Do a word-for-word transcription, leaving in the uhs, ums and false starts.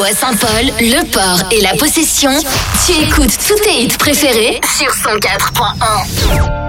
à Saint-Paul, Le Port et La Possession, tu écoutes tous tes hits préférés sur cent quatre point un.